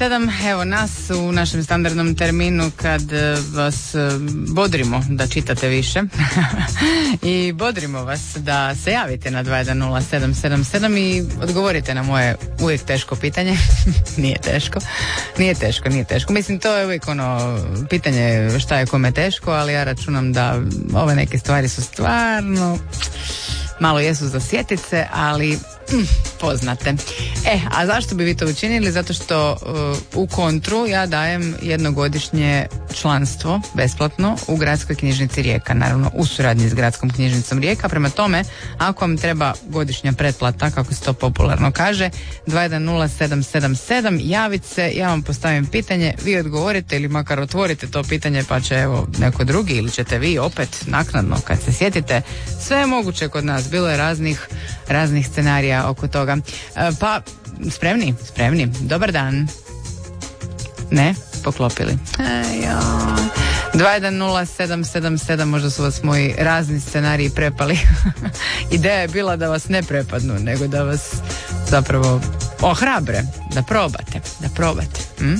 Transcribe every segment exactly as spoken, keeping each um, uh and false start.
sedam, evo nas u našem standardnom terminu kad vas bodrimo da čitate više i bodrimo vas da se javite na dva jedan nula sedam sedam sedam i odgovorite na moje uvijek teško pitanje. Nije teško, nije teško, nije teško. Mislim, to je uvijek ono pitanje šta je kome teško, ali ja računam da ove neke stvari su stvarno malo jesu za sjetice, ali mm, poznate. E, a zašto bi vi to učinili? Zato što uh, u kontru ja dajem jednogodišnje članstvo besplatno u Gradskoj knjižnici Rijeka, naravno u suradnji s Gradskom knjižnicom Rijeka. Prema tome, ako vam treba godišnja pretplata, kako se to popularno kaže, dva jedan nula sedam sedam sedam, javite se, ja vam postavim pitanje, vi odgovorite ili makar otvorite to pitanje, pa će evo neko drugi ili ćete vi opet naknadno kad se sjetite. Sve je moguće kod nas, bilo je raznih raznih scenarija oko toga. E, pa, spremni? Spremni. Dobar dan. Ne? Poklopili. E, ja. dva jedan nula sedam sedam sedam, možda su vas moji razni scenariji prepali. Ideja je bila da vas ne prepadnu, nego da vas zapravo ohrabre, da probate, da probate. Hm?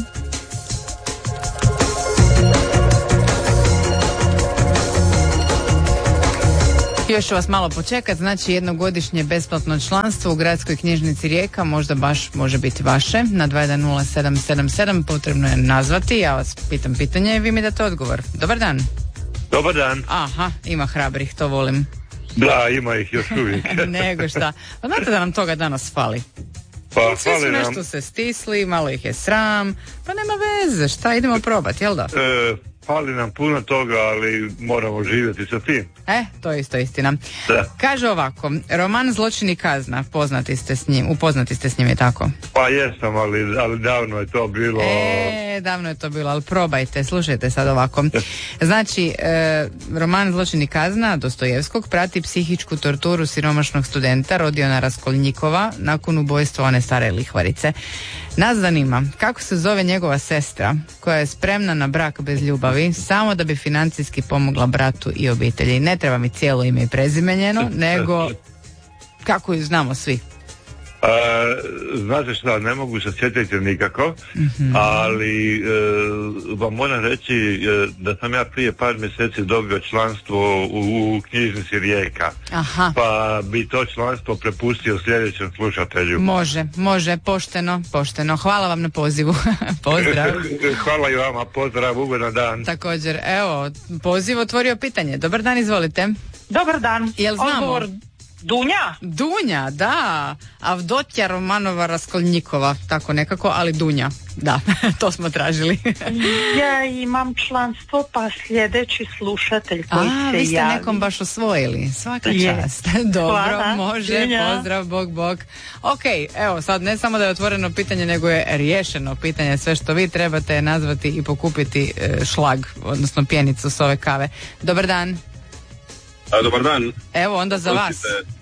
Još ću vas malo počekat, znači jednogodišnje besplatno članstvo u Gradskoj knjižnici Rijeka, možda baš može biti vaše, na dva jedan nula sedam sedam sedam potrebno je nazvati, ja vas pitam pitanje i vi mi date odgovor. Dobar dan. Dobar dan. Aha, ima hrabrih, to volim. Da, ima ih još uvijek. Nego šta, pa znate da nam toga danas fali. Pa Svi fali su nam... nešto se stisli, malo ih je sram, pa nema veze, šta, idemo probati, jel da? E, fali nam puno toga, ali moramo živjeti sa tim. E, to je isto istina. Da. Kaže ovako, roman Zločin i kazna, poznati ste s njim, upoznati ste s njim, je tako? Pa jesam, ali, ali davno je to bilo... E, davno je to bilo, ali probajte, slušajte sad ovako. Znači, e, roman Zločin i kazna Dostojevskog prati psihičku torturu siromašnog studenta Rodiona Raskolnikova nakon ubojstva one stare lihvarice. Nas zanima kako se zove njegova sestra koja je spremna na brak bez ljubavi samo da bi financijski pomogla bratu i obitelji. Ne treba mi cijelo ime i prezime njeno, nego kako ju znamo svi. A, znate šta, ne mogu se sjetiti nikako, Mm-hmm. ali e, vam moram reći e, da sam ja prije par mjeseci dobio članstvo u, u knjižnici Rijeka. Aha. Pa bi to članstvo prepustio sljedećem slušatelju. Može, može, pošteno, pošteno. Hvala vam na pozivu. Pozdrav. Hvala i vama, pozdrav, ugodan dan. Također, evo, poziv otvorio pitanje. Dobar dan, izvolite. Dobar dan. Jel znamo? Odgovor Dunja? Dunja, da. Avdotja Romanova Raskolnikova, tako nekako, ali Dunja. Da, to smo tražili. Ja imam članstvo, pa sljedeći slušatelj koji A, se vi ste javi. nekom baš osvojili. Svaka Je. čast. Dobro, Hvala. može, Dunja. pozdrav, bog, bog. Ok, evo sad ne samo da je otvoreno pitanje, nego je riješeno pitanje. Sve što vi trebate je nazvati i pokupiti e, šlag, odnosno pjenicu s ove kave. Dobar dan. A, dobar dan. Evo, onda za vas.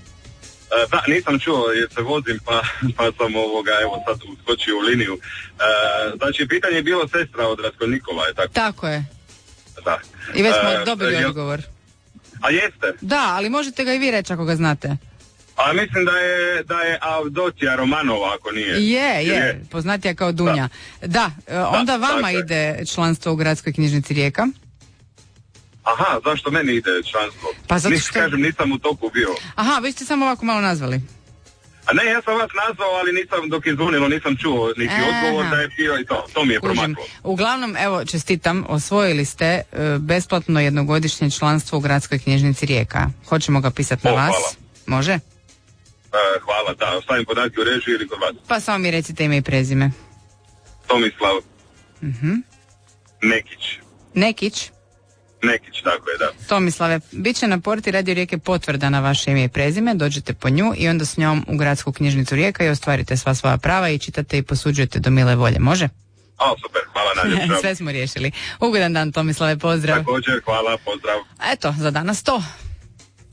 E, da, nisam čuo jer se vozim pa, pa sam ovoga, evo sad uskočio u liniju. E, znači, pitanje je bilo sestra od Raskolnikova, je tako? Tako je. Da. I već smo E, dobili je- odgovor. A jeste? Da, ali možete ga i vi reći ako ga znate. A mislim da je, da je Avdotja Romanova, ako nije. Je, je, poznatija kao Dunja. Da, e, onda Da, vama tako je. ide članstvo u Gradskoj knjižnici Rijeka. Aha, zašto meni ide članstvo? Pa zato Nis, što- kažem, nisam u toku bio. Aha, vi ste samo ovako malo nazvali. A ne, ja sam vas nazvao, ali nisam, dok je zvonilo, nisam čuo niti Aha. odgovor da je bio i to. To mi je Kužim. promaklo. Uglavnom, evo, čestitam, osvojili ste e, besplatno jednogodišnje članstvo u Gradskoj knjižnici Rijeka. Hoćemo ga pisati na O, vas? hvala. Može? E, hvala, da. Ostavim podatke u režiji ili kod vas. Pa samo mi recite ime i prezime. Tomislav Mhm. Nekić. Nekić? Nekić, tako je, da. Tomislave, bit će na porti Radio Rijeke potvrda na vaše ime i prezime, dođete po nju i onda s njom u Gradsku knjižnicu Rijeka i ostvarite sva svoja prava i čitate i posuđujete do mile volje, može? A, super, hvala najljepša. Sve smo riješili. Ugodan dan, Tomislave, pozdrav. Također, hvala, pozdrav. Eto, za danas to.